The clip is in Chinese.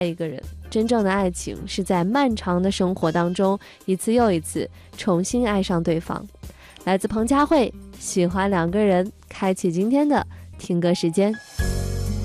一个人。真正的爱情是在漫长的生活当中一次又一次重新爱上对方。来自彭佳慧，喜欢两个人，开启今天的听歌时间。